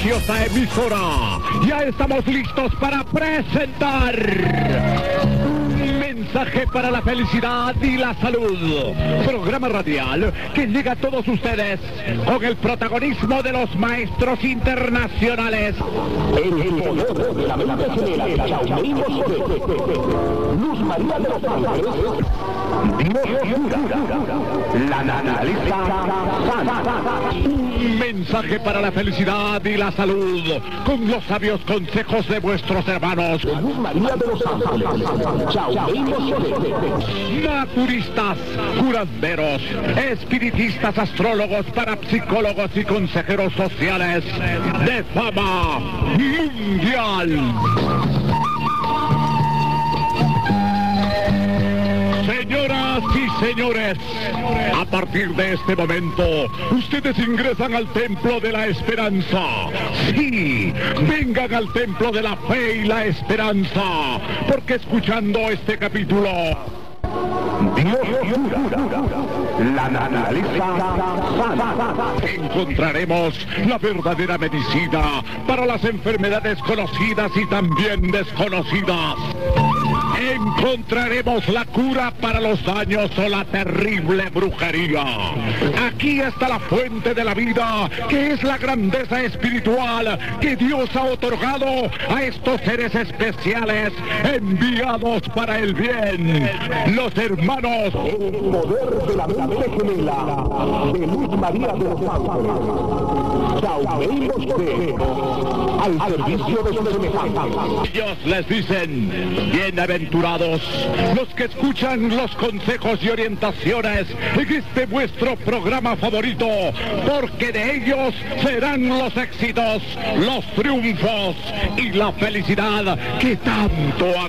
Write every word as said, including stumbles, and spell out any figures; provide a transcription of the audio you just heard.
prestigiosa emisora, ya estamos listos para presentar Un mensaje para la felicidad y la salud, programa radial que llega a todos ustedes con el protagonismo de los maestros internacionales. En el poder de la mente general, Jaume Bosé, Luz María de los Ángeles, Dios cura, la naturaleza sana. Un mensaje para la felicidad y la salud, con los sabios consejos de vuestros hermanos Luz María de los Ángeles, Jaume Bosé. Naturistas, curanderos, espiritistas, astrólogos, parapsicólogos y consejeros sociales de fama mundial. Señoras y señores, a partir de este momento, ustedes ingresan al templo de la esperanza. Sí, vengan al templo de la fe y la esperanza, porque escuchando este capítulo, Dios cura, la naturaleza sana. encontraremos la verdadera medicina para las enfermedades conocidas y también desconocidas. Encontraremos la cura para los daños o la terrible brujería. Aquí está la fuente de la vida, que es la grandeza espiritual que Dios ha otorgado a estos seres especiales enviados para el bien. Los hermanos El poder de la mente gemela de Luz María de los Ángeles, Jaume Bosé, al servicio de sus semejantes. ellos les dicen: bienaventurados los que escuchan los consejos y orientaciones en este vuestro programa favorito, porque de ellos serán los éxitos, los triunfos y la felicidad que tanto